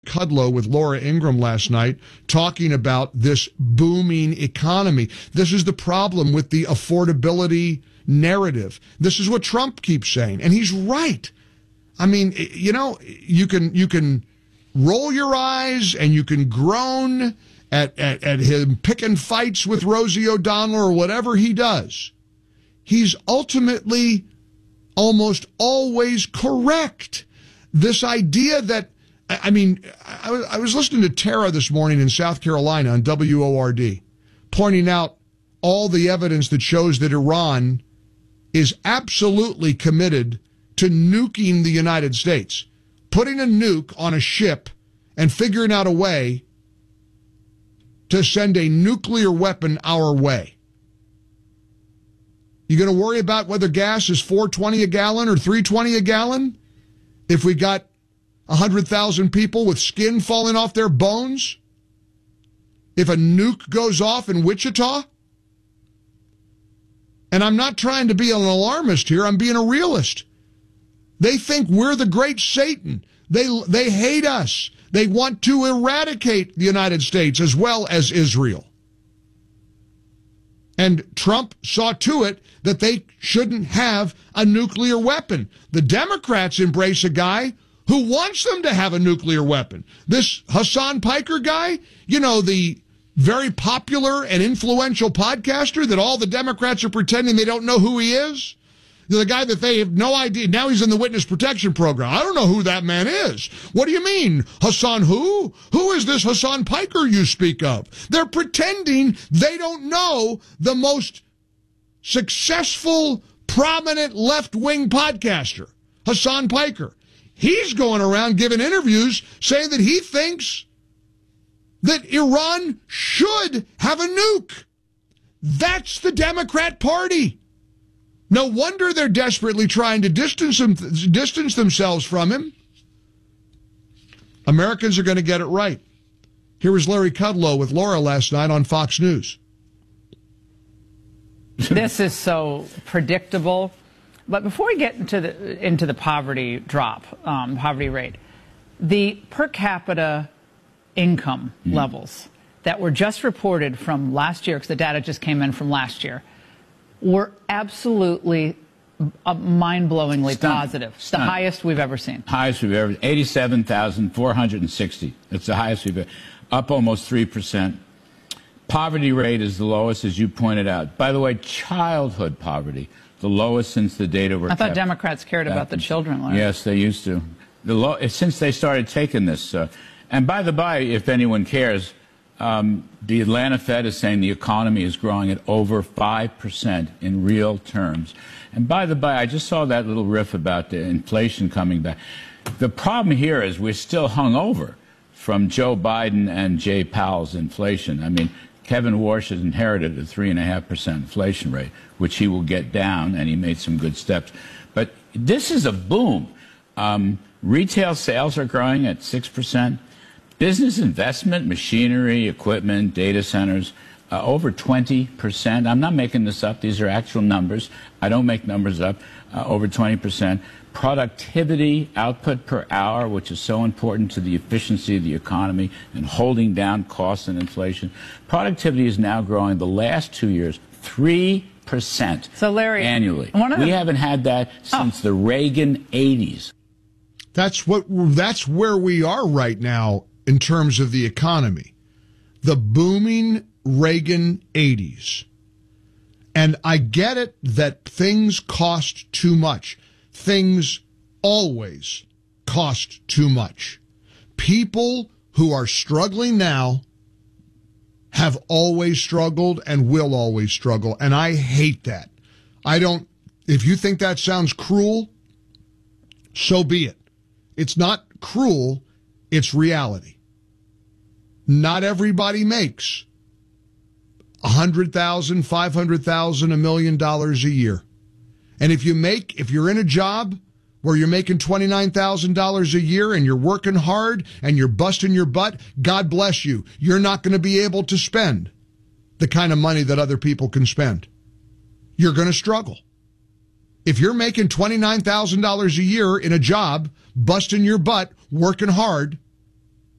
Kudlow with Laura Ingraham last night talking about this booming economy. This is the problem with the affordability narrative. This is what Trump keeps saying, and he's right. I mean, you know, you can roll your eyes and you can groan at him picking fights with Rosie O'Donnell or whatever he does. He's ultimately almost always correct. This idea that, I mean, I was listening to Tara this morning in South Carolina on WORD, pointing out all the evidence that shows that Iran is absolutely committed to nuking the United States, putting a nuke on a ship and figuring out a way to send a nuclear weapon our way. You going to worry about whether gas is $4.20 a gallon or $3.20 a gallon? If we got 100,000 people with skin falling off their bones? If a nuke goes off in Wichita? And I'm not trying to be an alarmist here. I'm being a realist. They think we're the great Satan. They hate us. They want to eradicate the United States as well as Israel. And Trump saw to it that they shouldn't have a nuclear weapon. The Democrats embrace a guy who wants them to have a nuclear weapon. This Hassan Piker guy, you know, the very popular and influential podcaster that all the Democrats are pretending they don't know who he is. The guy that they have no idea. Now he's in the witness protection program. I don't know who that man is. What do you mean? Hassan who? Who is this Hassan Piker you speak of? They're pretending they don't know the most successful, prominent left-wing podcaster, Hassan Piker. He's going around giving interviews saying that he thinks that Iran should have a nuke. That's the Democrat Party. No wonder they're desperately trying to distance themselves from him. Americans are going to get it right. Here was Larry Kudlow with Laura last night on Fox News. This is so predictable. But before we get into the poverty drop, poverty rate, the per capita income levels that were just reported from last year, because the data just came in from last year, were absolutely mind-blowingly positive. The highest we've ever seen. Highest we've ever, 87,460. It's the highest we've ever, up almost 3%. Poverty rate is the lowest, as you pointed out. By the way, childhood poverty, the lowest since the data were kept. I thought Democrats cared about the children, Larry. Yes, they used to. Since they started taking this. And by the by, if anyone cares, the Atlanta Fed is saying the economy is growing at over 5% in real terms. And by the by, I just saw that little riff about the inflation coming back. The problem here is we're still hung over from Joe Biden and Jay Powell's inflation. I mean, Kevin Warsh has inherited a 3.5% inflation rate, which he will get down, and he made some good steps. But this is a boom. Retail sales are growing at 6%. Business investment, machinery, equipment, data centers, over 20%. I'm not making this up. These are actual numbers. I don't make numbers up. Over 20%. Productivity, output per hour, which is so important to the efficiency of the economy and holding down costs and inflation. Productivity is now growing the last 2 years 3%. So Larry, annually. We haven't had that since the Reagan 80s. That's where we are right now in terms of the economy. The booming Reagan 80s. And I get it that things cost too much. Things always cost too much. People who are struggling now have always struggled and will always struggle. And I hate that. If you think that sounds cruel, so be it. It's not cruel, it's reality. Not everybody makes $100,000, $500,000, $1 million a year. And if you're in a job where you're making $29,000 a year and you're working hard and you're busting your butt, God bless you. You're not going to be able to spend the kind of money that other people can spend. You're going to struggle. If you're making $29,000 a year in a job, busting your butt, working hard,